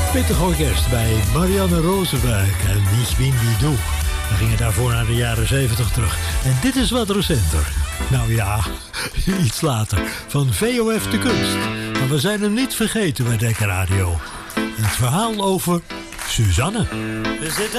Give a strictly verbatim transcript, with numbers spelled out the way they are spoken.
Pittig orkest bij Marianne Rosenberg en Ich bin wie du. We gingen daarvoor naar de jaren zeventig terug. En dit is wat recenter. Nou ja, iets later. Van V O F de Kunst. Maar we zijn hem niet vergeten bij Dekker Radio. Het verhaal over Suzanne. We zitten